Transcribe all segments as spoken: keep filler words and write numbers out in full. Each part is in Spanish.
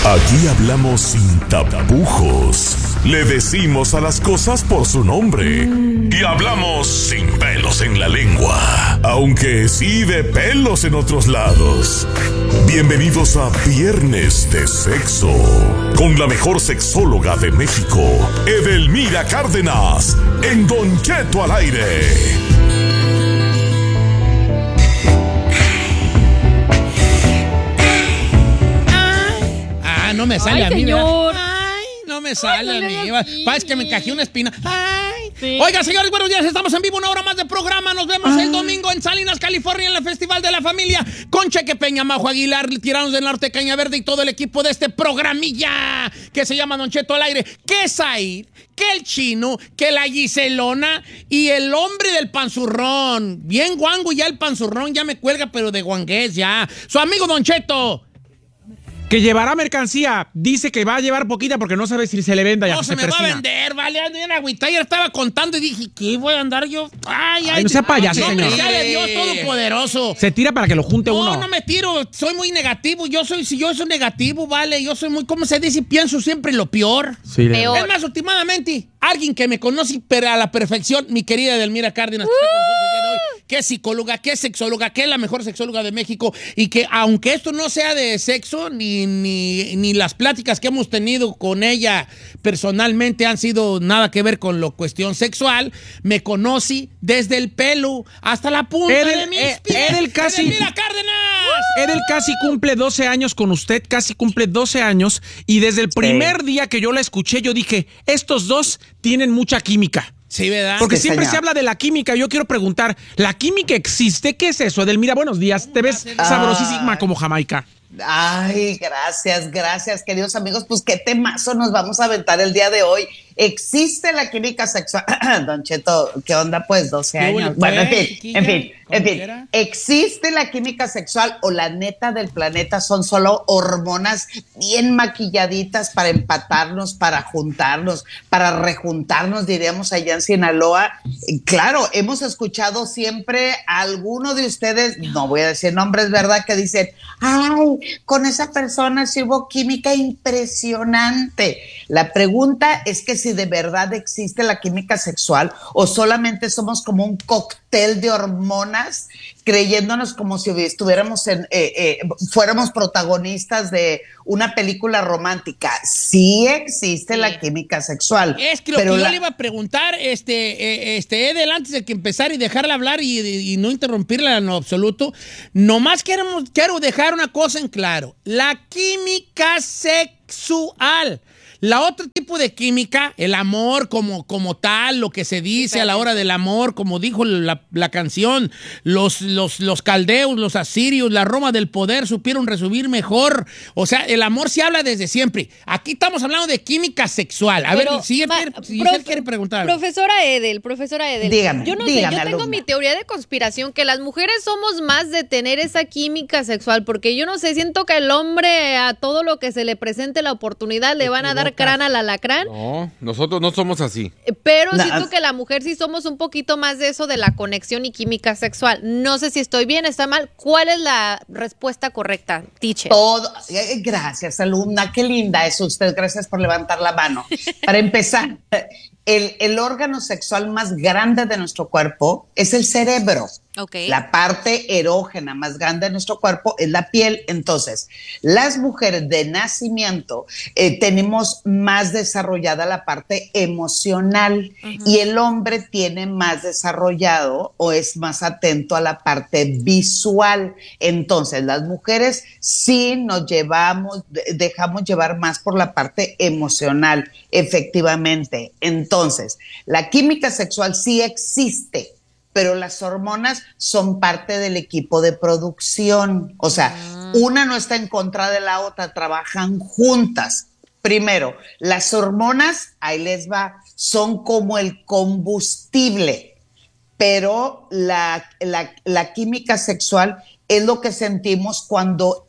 Aquí hablamos sin tapujos. Le decimos a las cosas por su nombre. Y hablamos sin pelos en la lengua. Aunque sí de pelos en otros lados. Bienvenidos a Viernes de Sexo. Con la mejor sexóloga de México, Edelmira Cárdenas. En Don Cheto al aire. No me sale Ay, a mí, señor. ¿verdad? Ay, no me sale Ay, no a mí. le hagas Parece que me encajé una espina. Ay. Sí. Oiga, señores, buenos días. Estamos en vivo, una hora más de programa. Nos vemos ah. el domingo en Salinas, California, en el Festival de la Familia. Con Cheque Peña, Majo Aguilar, Tiranos del Norte, Caña Verde y todo el equipo de este programilla que se llama Don Cheto al aire. Que Said, que el Chino, que la Giselona y el hombre del panzurrón. Bien guango ya el panzurrón, ya me cuelga, pero de guangués ya. Su amigo Don Cheto. Que llevará mercancía. Dice que va a llevar poquita porque no sabe si se le venda. Ya no se, se me persina. Va a vender, vale. Ando agüita. Ayer estaba contando y dije, ¿qué voy a andar yo? Ay, ay. ay no sea payaso, no, señor. No, sea de Dios Todopoderoso. Se tira para que lo junte no, uno. No, no me tiro. Soy muy negativo. Yo soy, si yo soy negativo, vale. Yo soy muy, ¿cómo se dice? Pienso siempre lo peor. Sí, peor. Es más, últimamente, alguien que me conoce a la perfección, mi querida Edelmira Cárdenas, que está con nosotros el día de hoy, que es psicóloga, que es sexóloga, que es la mejor sexóloga de México y que aunque esto no sea de sexo, ni, ni, ni las pláticas que hemos tenido con ella personalmente han sido nada que ver con la cuestión sexual, me conocí desde el pelo hasta la punta Edel, de mis eh, pies. Edel casi, Edelmira Cárdenas. Edel casi cumple doce años con usted, casi cumple doce años y desde el primer sí. día que yo la escuché yo dije, estos dos tienen mucha química. Sí, ¿verdad? Porque sí, siempre señor. se habla de la química. Yo quiero preguntar, ¿la química existe? ¿Qué es eso? Edelmira, buenos días. Te ves ah. sabrosísima como Jamaica. Ay, gracias, gracias, queridos amigos. Pues qué temazo nos vamos a aventar el día de hoy. ¿Existe la química sexual? Don Cheto, ¿qué onda pues? doce años. Bueno, en fin, en fin, en fin. ¿Existe la química sexual o la neta del planeta son solo hormonas bien maquilladitas para empatarnos, para juntarnos, para rejuntarnos, diríamos allá en Sinaloa? Claro, hemos escuchado siempre a alguno de ustedes, no voy a decir nombres, ¿verdad? Que dicen, ay, con esa persona sí hubo química impresionante. La pregunta es que si de verdad existe la química sexual o solamente somos como un cóctel de hormonas creyéndonos como si estuviéramos en, eh, eh, fuéramos protagonistas de una película romántica. Sí existe sí. la química sexual. Es que lo pero que la... yo le iba a preguntar, este, eh, este, Edel, antes de que empezar y dejarla hablar y, y, y no interrumpirla en lo absoluto, nomás queremos, quiero dejar una cosa en claro. La química sexual. La otro tipo de química, el amor como, como tal, lo que se dice a la hora del amor, como dijo la, la canción, los, los, los caldeos, los asirios, la Roma del poder supieron resumir mejor. O sea, el amor se habla desde siempre. Aquí estamos hablando de química sexual. A Pero, ver, si él quiere preguntar. Profesora Edel, profesora Edel. Dígame, yo no dígame, sé, yo tengo alumna. mi teoría de conspiración que las mujeres somos más de tener esa química sexual, porque yo no sé, siento que el hombre a todo lo que se le presente la oportunidad le van a dar crán al alacrán. No, nosotros no somos así. Pero no. siento que la mujer sí somos un poquito más de eso de la conexión y química sexual. No sé si estoy bien, está mal. ¿Cuál es la respuesta correcta, teacher? Todo. Gracias, alumna. Qué linda es usted. Gracias por levantar la mano. Para empezar, el, el órgano sexual más grande de nuestro cuerpo es el cerebro. Okay. La parte erógena más grande de nuestro cuerpo es la piel. Entonces, las mujeres de nacimiento eh, tenemos más desarrollada la parte emocional uh-huh. y el hombre tiene más desarrollado o es más atento a la parte visual. Entonces, las mujeres sí nos llevamos, dejamos llevar más por la parte emocional, efectivamente. Entonces, la química sexual sí existe, pero las hormonas son parte del equipo de producción. O sea, ah. una no está en contra de la otra, trabajan juntas. Primero, las hormonas, ahí les va, son como el combustible, pero la, la, la química sexual es lo que sentimos cuando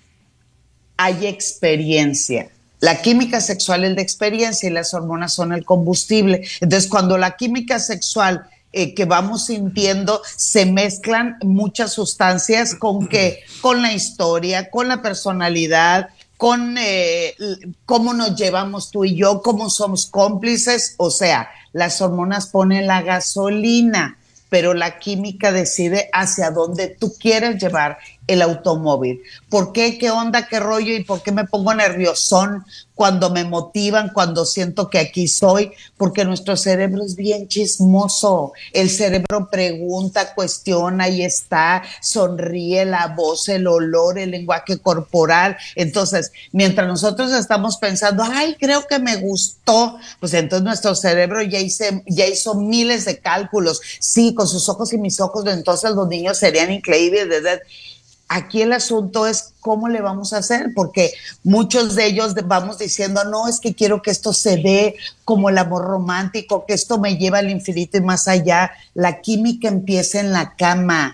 hay experiencia. La química sexual es de experiencia y las hormonas son el combustible. Entonces, cuando la química sexual Eh, que vamos sintiendo, se mezclan muchas sustancias con que, con la historia, con la personalidad, con eh, cómo nos llevamos tú y yo, cómo somos cómplices. O sea, las hormonas ponen la gasolina, pero la química decide hacia dónde tú quieres llevar el automóvil. ¿Por qué? ¿Qué onda? ¿Qué rollo? ¿Y por qué me pongo nerviosón cuando me motivan, cuando siento que aquí soy? Porque nuestro cerebro es bien chismoso. El cerebro pregunta, cuestiona y está, sonríe, la voz, el olor, el lenguaje corporal. Entonces, mientras nosotros estamos pensando, ay, creo que me gustó, pues entonces nuestro cerebro ya, hice, ya hizo miles de cálculos. Sí, con sus ojos y mis ojos, entonces los niños serían increíbles, ¿verdad? Aquí el asunto es cómo le vamos a hacer, porque muchos de ellos vamos diciendo, no, es que quiero que esto se dé como el amor romántico, que esto me lleva al infinito y más allá. La química empieza en la cama.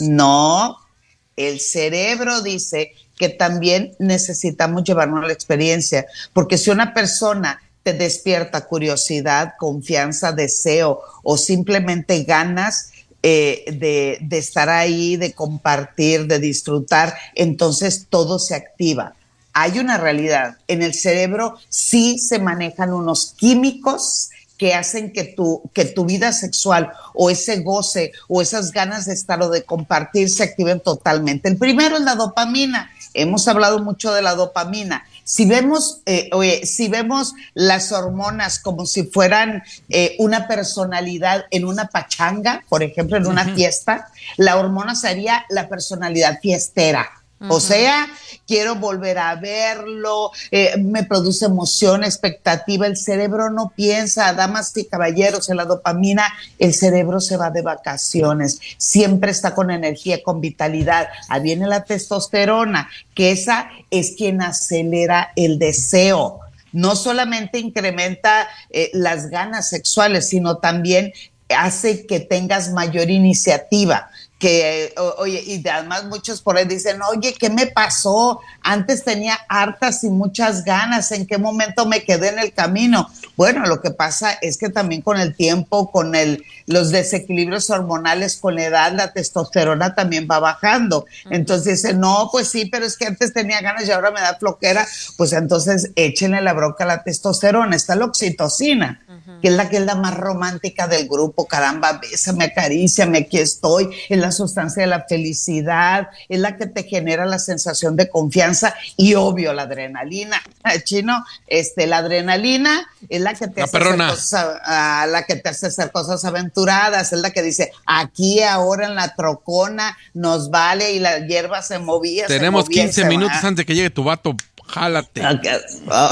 No, el cerebro dice que también necesitamos llevarnos a la experiencia, porque si una persona te despierta curiosidad, confianza, deseo o simplemente ganas, Eh, de, de estar ahí, de compartir, de disfrutar, entonces todo se activa. Hay una realidad, en el cerebro sí se manejan unos químicos que hacen que tu, que tu vida sexual o ese goce o esas ganas de estar o de compartir se activen totalmente. El primero es la dopamina. Hemos hablado mucho de la dopamina. Si vemos, eh, oye, si vemos las hormonas como si fueran eh, una personalidad en una pachanga, por ejemplo, en una uh-huh. fiesta, la hormona sería la personalidad fiestera. Uh-huh. O sea, quiero volver a verlo, eh, me produce emoción, expectativa. El cerebro no piensa, damas y caballeros, en la dopamina el cerebro se va de vacaciones, siempre está con energía, con vitalidad. Ahí viene la testosterona, que esa es quien acelera el deseo. No solamente incrementa eh, las ganas sexuales, sino también hace que tengas mayor iniciativa. Que, oye, y además muchos por ahí dicen, oye, ¿qué me pasó? Antes tenía hartas y muchas ganas, ¿en qué momento me quedé en el camino? Bueno, lo que pasa es que también con el tiempo, con el, los desequilibrios hormonales, con la edad, la testosterona también va bajando. Entonces dicen, no, pues sí, pero es que antes tenía ganas y ahora me da flojera. Pues entonces échenle la bronca a la testosterona. Está la oxitocina, uh-huh. que es la que es la más romántica del grupo. Caramba, bésame, acaríciame, aquí estoy. Es la sustancia de la felicidad, es la que te genera la sensación de confianza y obvio la adrenalina. Chino, este, la adrenalina es la que te la hace hacer cosas, uh, la que te hace hacer cosas aventuradas, es la que dice, aquí ahora en la trocona nos vale, y la hierba se movía. Tenemos se movía quince minutos va. Antes que llegue tu vato, jálate. Okay. Oh.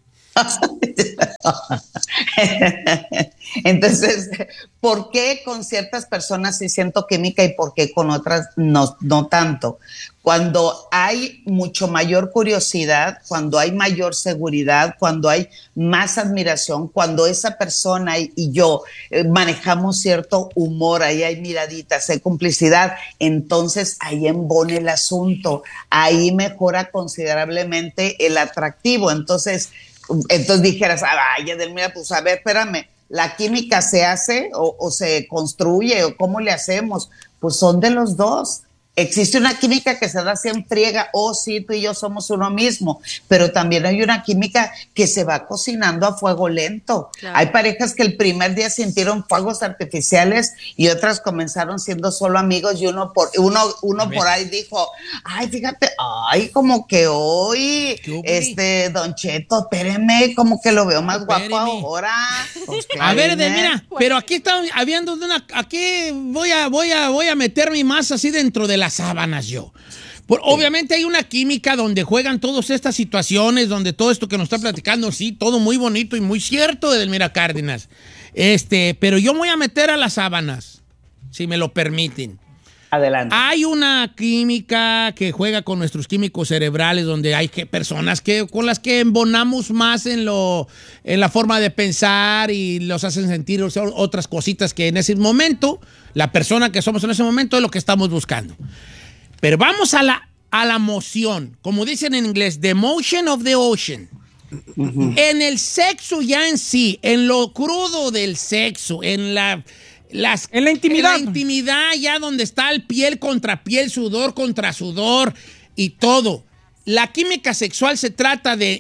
Entonces, ¿por qué con ciertas personas sí siento química y por qué con otras no, no tanto? Cuando hay mucho mayor curiosidad, cuando hay mayor seguridad, cuando hay más admiración, cuando esa persona y, y yo eh, manejamos cierto humor, ahí hay miraditas, hay complicidad, entonces ahí embona el asunto, ahí mejora considerablemente el atractivo. Entonces, Entonces dijeras, ay, Edelmira, pues a ver, espérame, ¿la química se hace o, o se construye o cómo le hacemos? Pues son de los dos. Existe una química que se da así en friega, oh sí, tú y yo somos uno mismo, pero también hay una química que se va cocinando a fuego lento. Claro. Hay parejas que el primer día sintieron fuegos artificiales y otras comenzaron siendo solo amigos y uno por uno uno por ahí dijo, ay, fíjate, ay, como que hoy, este, Don Cheto, espéreme, como que lo veo más espéreme. guapo ahora. Pues, a ver, de, mira, pero aquí está habiendo una, aquí voy a, voy a, voy a meterme más así dentro de la las sábanas yo. Por, obviamente hay una química donde juegan todas estas situaciones, donde todo esto que nos está platicando, sí, todo muy bonito y muy cierto, Edelmira Cárdenas. Este, pero yo me voy a meter a las sábanas, si me lo permiten. Adelante. Hay una química que juega con nuestros químicos cerebrales, donde hay que, personas que, con las que embonamos más en, lo, en la forma de pensar y los hacen sentir otras cositas que en ese momento, la persona que somos en ese momento es lo que estamos buscando. Pero vamos a la, a la emoción, como dicen en inglés, the emotion of the ocean. Uh-huh. En el sexo ya en sí, en lo crudo del sexo, en la... Las, en la intimidad. En la intimidad, ya donde está el piel contra piel, sudor contra sudor y todo. la química sexual se trata de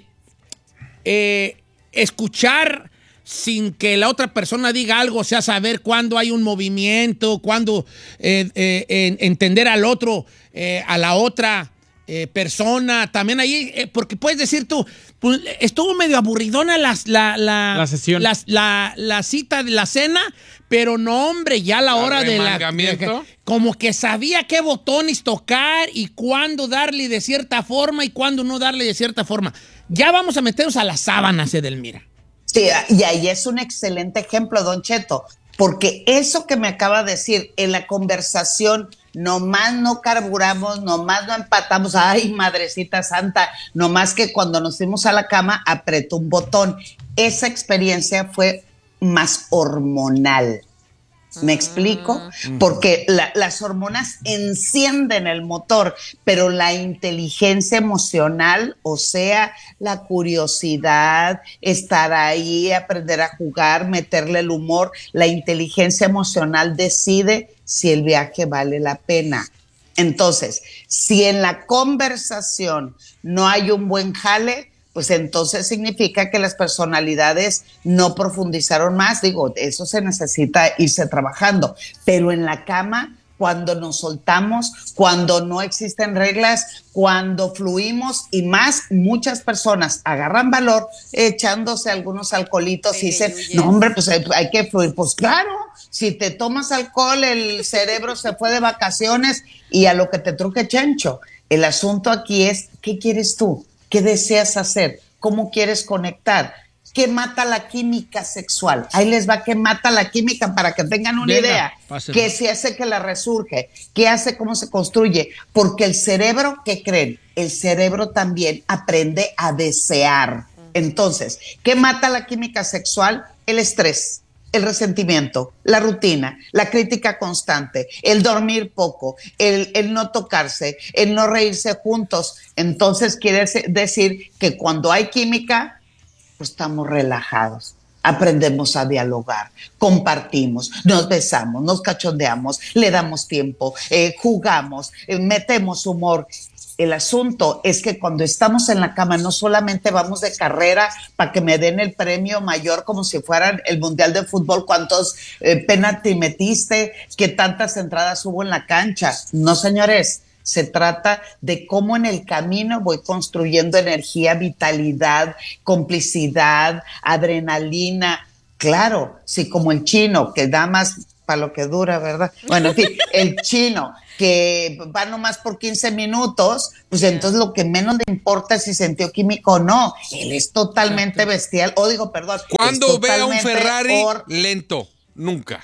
eh, escuchar sin que la otra persona diga algo, o sea, saber cuándo hay un movimiento, cuándo eh, eh, eh, entender al otro, eh, a la otra eh, persona. También ahí, eh, porque puedes decir tú, pues, estuvo medio aburridona la, la, la, La sesión. La, la, la cita de la cena, pero no, hombre, ya a la hora de la... Arremangamiento. Como que sabía qué botones tocar y cuándo darle de cierta forma y cuándo no darle de cierta forma. Ya vamos a meternos a las sábanas, Edelmira. Sí, y ahí es un excelente ejemplo, Don Cheto, porque eso que me acaba de decir en la conversación, nomás no carburamos, nomás no empatamos, ay, madrecita santa, nomás que cuando nos fuimos a la cama apretó un botón. Esa experiencia fue más hormonal. ¿Me explico? Porque la, las hormonas encienden el motor, pero la inteligencia emocional, o sea, la curiosidad, estar ahí, aprender a jugar, meterle el humor, la inteligencia emocional decide si el viaje vale la pena. Entonces, si en la conversación no hay un buen jale, pues entonces significa que las personalidades no profundizaron más. Digo, eso se necesita irse trabajando. Pero en la cama, cuando nos soltamos, cuando no existen reglas, cuando fluimos y más, muchas personas agarran valor echándose algunos alcoholitos y dicen, no hombre, pues hay, hay que fluir. Pues claro, si te tomas alcohol, el cerebro se fue de vacaciones y a lo que te truque chancho. El asunto aquí es, ¿qué quieres tú? ¿Qué deseas hacer? ¿Cómo quieres conectar? ¿Qué mata la química sexual? Ahí les va, ¿qué mata la química? Para que tengan una Venga, idea. pásenlo. ¿Qué se hace que la resurge? ¿Qué hace? ¿Cómo se construye? Porque el cerebro, ¿qué creen? El cerebro también aprende a desear. Entonces, ¿qué mata la química sexual? El estrés, el resentimiento, la rutina, la crítica constante, el dormir poco, el, el no tocarse, el no reírse juntos. Entonces quiere decir que cuando hay química, pues estamos relajados, aprendemos a dialogar, compartimos, nos besamos, nos cachondeamos, le damos tiempo, eh, jugamos, eh, metemos humor. El asunto es que cuando estamos en la cama no solamente vamos de carrera para que me den el premio mayor como si fueran el Mundial de Fútbol, cuántos eh, penalti metiste, qué tantas entradas hubo en la cancha. No, señores, se trata de cómo en el camino voy construyendo energía, vitalidad, complicidad, adrenalina. Claro, sí, como el chino, que da más para lo que dura, ¿verdad? Bueno, en fin, el chino que va nomás por quince minutos, pues entonces lo que menos le importa es si sintió químico o no. Él es totalmente bestial, o digo, perdón. Cuando ve a un totalmente Ferrari or... lento, nunca.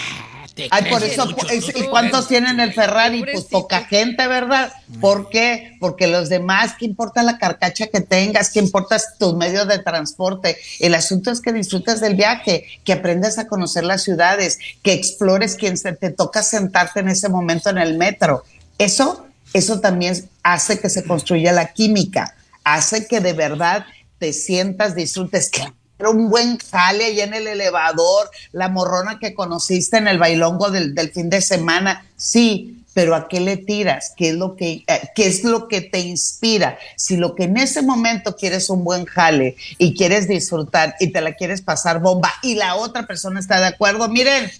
Ay, por eso, ¿y cuántos tienen el Ferrari? Pues poca gente, ¿verdad? ¿Por qué? Porque los demás, ¿qué importa la carcacha que tengas? ¿Qué importa tus medios de transporte? El asunto es que disfrutes del viaje, que aprendas a conocer las ciudades, que explores quien se te toca sentarte en ese momento en el metro. Eso, eso también hace que se construya la química, hace que de verdad te sientas, disfrutes, que un buen jale ahí en el elevador, la morrona que conociste en el bailongo del, del fin de semana, sí, pero ¿a qué le tiras? ¿Qué es lo que, eh, qué es lo que te inspira? Si lo que en ese momento quieres un buen jale y quieres disfrutar y te la quieres pasar bomba y la otra persona está de acuerdo, miren,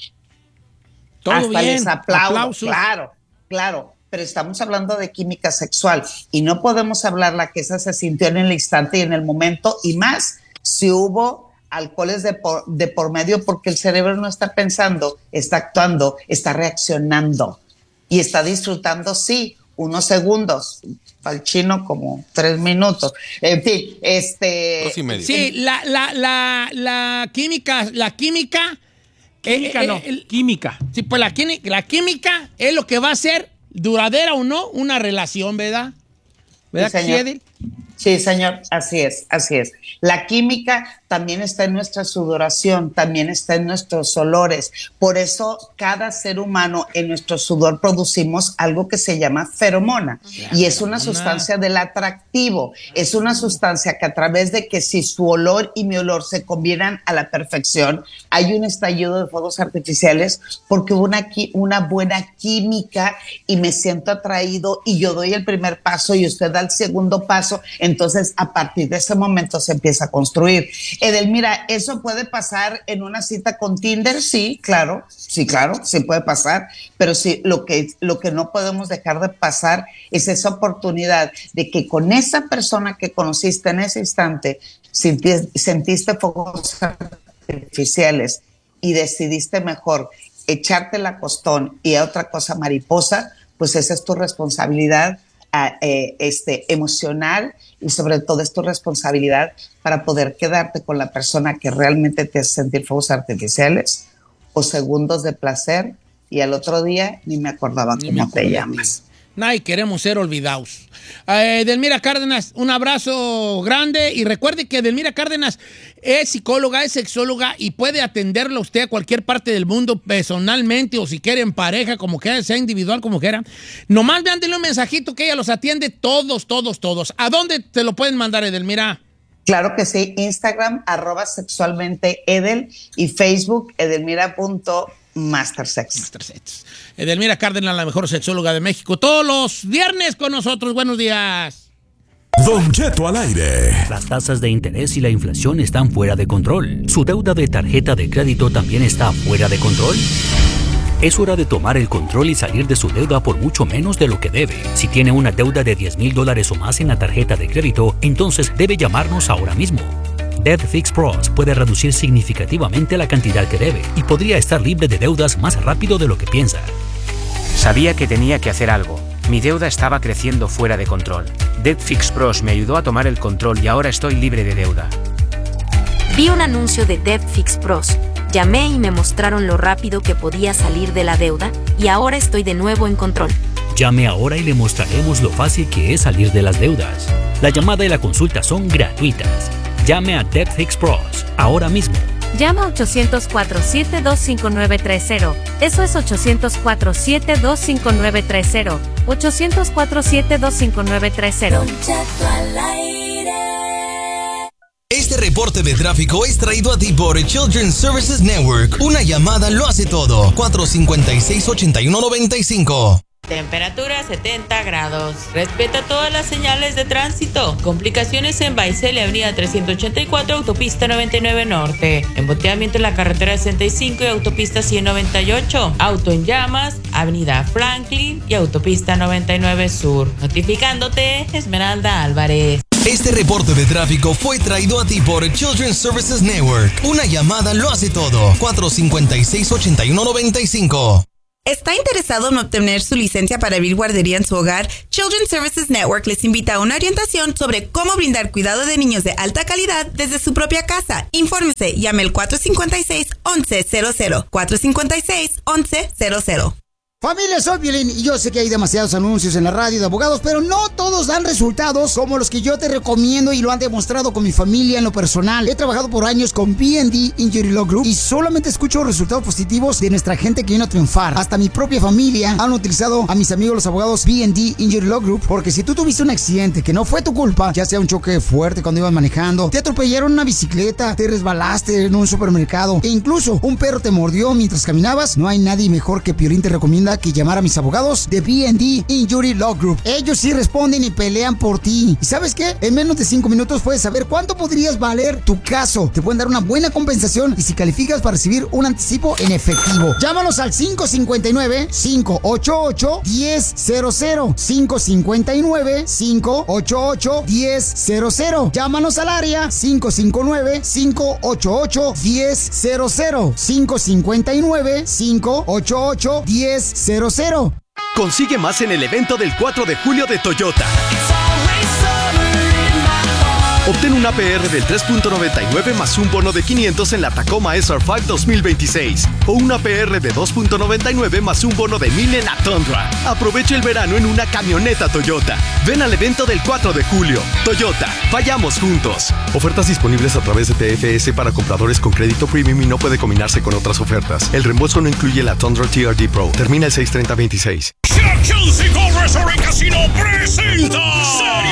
todo hasta bien, les aplaudo, aplausos. claro, claro. Pero estamos hablando de química sexual y no podemos hablar la que esa se sintió en el instante y en el momento, y más si hubo alcoholes de por, de por medio, porque el cerebro no está pensando, está actuando, está reaccionando y está disfrutando, sí, unos segundos, para el chino como tres minutos, en fin, este... Dos y medio. Sí, la, la, la, la química, la química... Química eh, no, eh, el- química. Sí, pues la, química- la química es lo que va a hacer, duradera o no, una relación, ¿verdad? ¿Verdad Sí, que sí, señor. Edil? Sí, señor, así es, así es. La química también está en nuestra sudoración, también está en nuestros olores. Por eso cada ser humano en nuestro sudor producimos algo que se llama feromona, yeah, y es una sustancia del atractivo, es una sustancia que a través de que si su olor y mi olor se combinan a la perfección, hay un estallido de fuegos artificiales porque hubo una, una buena química y me siento atraído y yo doy el primer paso y usted da el segundo paso, entonces a partir de ese momento se empieza a construir. Edelmira, ¿eso puede pasar en una cita con Tinder? Sí, claro, sí, claro, sí puede pasar, pero sí, lo que, lo que no podemos dejar de pasar es esa oportunidad de que con esa persona que conociste en ese instante, sentiste, sentiste fuegos artificiales y decidiste mejor echarte la costón y a otra cosa mariposa, pues esa es tu responsabilidad eh, este, emocional y sobre todo es tu responsabilidad para poder quedarte con la persona que realmente te hace sentir fuegos artificiales o segundos de placer y al otro día ni me acordaba ni cómo me te llamas. Nadie queremos ser olvidados. Eh, Edelmira Cárdenas, un abrazo grande y recuerde que Edelmira Cárdenas es psicóloga, es sexóloga y puede atenderla usted a cualquier parte del mundo personalmente o si quiere en pareja, como quiera, sea individual, como quiera. Nomás mándele un mensajito que ella los atiende todos, todos, todos. ¿A dónde te lo pueden mandar, Edelmira? Claro que sí, Instagram, arroba sexualmente Edel y Facebook, edelmira.com. Mastersex. Mastersex. Edelmira Cárdenas, la mejor sexóloga de México. Todos los viernes con nosotros. Buenos días. Don Cheto al aire. Las tasas de interés y la inflación están fuera de control. ¿Su deuda de tarjeta de crédito también está fuera de control? Es hora de tomar el control y salir de su deuda por mucho menos de lo que debe. Si tiene una deuda de diez mil dólares o más en la tarjeta de crédito, entonces debe llamarnos ahora mismo. Debt Fix Pros puede reducir significativamente la cantidad que debe y podría estar libre de deudas más rápido de lo que piensa. Sabía que tenía que hacer algo. Mi deuda estaba creciendo fuera de control. Debt Fix Pros me ayudó a tomar el control y ahora estoy libre de deuda. Vi un anuncio de Debt Fix Pros. Llamé y me mostraron lo rápido que podía salir de la deuda y ahora estoy de nuevo en control. Llame ahora y le mostraremos lo fácil que es salir de las deudas. La llamada y la consulta son gratuitas. Llame a Debt Fix Pros ahora mismo. Llama a ochocientos cuatro, siete dos cinco nueve tres cero. Eso es ochocientos cuatro, siete dos cinco nueve tres cero. ochocientos cuatro, siete dos cinco nueve tres cero. Este reporte de tráfico es traído a ti por Children's Services Network. Una llamada lo hace todo. cuatro cinco seis, ocho uno nueve cinco. Temperatura setenta grados. Respeta todas las señales de tránsito. Complicaciones en Baisel, Avenida trescientos ochenta y cuatro, Autopista noventa y nueve Norte. Embotellamiento en la carretera sesenta y cinco y Autopista ciento noventa y ocho. Auto en llamas, Avenida Franklin y Autopista noventa y nueve Sur. Notificándote, Esmeralda Álvarez. Este reporte de tráfico fue traído a ti por Children's Services Network. Una llamada lo hace todo. cuatro cinco seis, ocho uno nueve cinco. ¿Está interesado en obtener su licencia para abrir guardería en su hogar? Children's Services Network les invita a una orientación sobre cómo brindar cuidado de niños de alta calidad desde su propia casa. Infórmese, llame al cuatro cinco seis, once cero cero. cuatro cinco seis, once cero cero. Familia, soy Violín y yo sé que hay demasiados anuncios en la radio de abogados, pero no todos dan resultados como los que yo te recomiendo y lo han demostrado con mi familia en lo personal. He trabajado por años con B and D Injury Law Group y solamente escucho resultados positivos de nuestra gente que vino a triunfar. Hasta mi propia familia han utilizado a mis amigos los abogados B and D Injury Law Group, porque si tú tuviste un accidente que no fue tu culpa, ya sea un choque fuerte cuando ibas manejando, te atropellaron una bicicleta, te resbalaste en un supermercado e incluso un perro te mordió mientras caminabas, no hay nadie mejor que Piolín te recomienda que llamar a mis abogados de B and D Injury Law Group. Ellos sí responden y pelean por ti. ¿Y sabes qué? En menos de cinco minutos puedes saber cuánto podrías valer tu caso. Te pueden dar una buena compensación y si calificas para recibir un anticipo en efectivo. Llámanos al cinco cinco nueve, cinco ocho ocho, uno cero cero cero. cinco cinco nueve, cinco ocho ocho, uno cero cero. Llámanos al área cinco cinco nueve, cinco ocho ocho, uno cero cero. cinco cinco nueve, cinco ocho ocho, uno cero cero. Consigue más en el evento del cuatro de julio de Toyota. Obtén un A P R del tres punto noventa y nueve más un bono de quinientos en la Tacoma S R cinco dos mil veintiséis o un A P R de dos punto noventa y nueve más un bono de mil en la Tundra. Aprovecha el verano en una camioneta Toyota. Ven al evento del cuatro de julio. Toyota, vayamos juntos. Ofertas disponibles a través de T F S para compradores con crédito premium y no puede combinarse con otras ofertas. El reembolso no incluye la Tundra T R D Pro. Termina el seis treinta veintiséis. Chelsea Gold Resort Casino presenta Serie